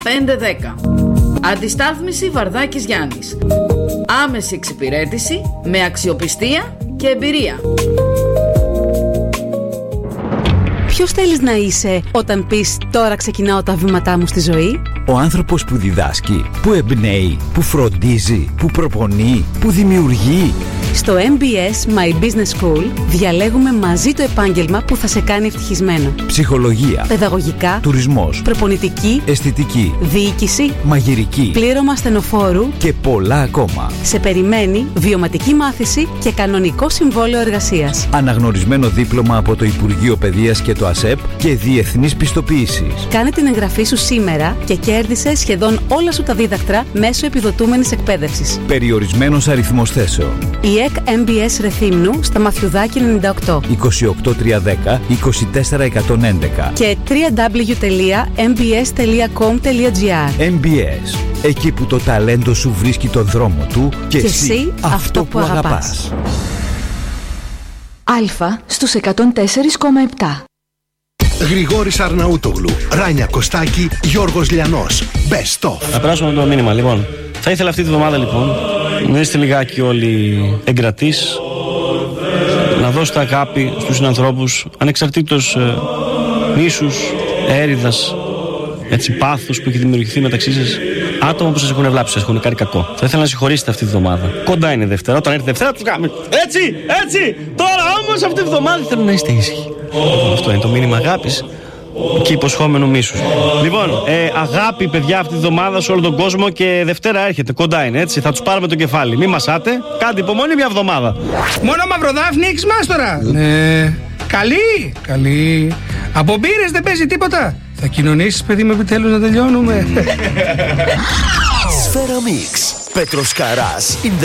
510. Αντιστάθμιση Βαρδάκης Γιάννης. Άμεση εξυπηρέτηση με αξιοπιστία και εμπειρία. Ποιος θέλεις να είσαι όταν πεις «Τώρα ξεκινάω τα βήματά μου στη ζωή»? Ο άνθρωπος που διδάσκει, που εμπνέει, που φροντίζει, που προπονεί, που δημιουργεί. Στο MBS My Business School διαλέγουμε μαζί το επάγγελμα που θα σε κάνει ευτυχισμένο. Ψυχολογία, παιδαγωγικά, τουρισμός, προπονητική, αισθητική, διοίκηση, μαγειρική, πλήρωμα στενοφόρου και πολλά ακόμα. Σε περιμένει βιωματική μάθηση και κανονικό συμβόλαιο εργασίας. Αναγνωρισμένο δίπλωμα από το Υπουργείο Παιδείας και το ΑΣΕΠ και διεθνής πιστοποίησης. Κάνε την εγγραφή σου σήμερα και κέρδισε σχεδόν όλα σου τα δίδακτρα μέσω επιδοτούμενης εκπαίδευσης. Περιορισμένος αριθμός θέσεων. Η ΕΚ MBS Ρεθύμνου στα Μαθιουδάκη 98 28310 24111 και www.mbs.com.gr. MBS, εκεί που το ταλέντο σου βρίσκει τον δρόμο του και εσύ αυτό που αγαπάς. Αλφα στους 104,7. Γρηγόρης Αρναούτογλου, Ράνια Κωστάκη, Γιώργος Λιανός. Best of. Να περάσουμε το μήνυμα λοιπόν. Θα ήθελα αυτή τη βδομάδα λοιπόν να είστε λιγάκι όλοι εγκρατείς, να δώσετε αγάπη στους συνανθρώπους ανεξαρτήτως μίσους, έρηδας, έτσι, πάθους που έχει δημιουργηθεί μεταξύ σας. Άτομα που σας έχουν βλάψει, σας έχουν κάνει κακό. Θα ήθελα να συγχωρήσετε αυτή τη βδομάδα. Κοντά είναι Δευτέρα. Όταν έρθει Δευτέρα, τους κάνουμε. Έτσι! Τώρα όμως αυτή τη βδομάδα θέλω να είστε ήσυχοι. Αυτό είναι το μήνυμα αγάπης και υποσχόμενο μίσους. Λοιπόν, αγάπη παιδιά αυτή τη βδομάδα σε όλο τον κόσμο και Δευτέρα έρχεται. Κοντά είναι, έτσι. Θα τους πάρουμε το κεφάλι. Μη μασάτε. Κάντε υπομονή μια εβδομάδα. Μόνο Μαυροδάφνη έχεις μάστορα. Ναι. Καλή. Από μπύρες δεν παίζει τίποτα. Θα κοινωνήσεις παιδί μου επιτέλους να τελειώνουμε. Σφαίρα Μίξ. Πέτρος Καράς.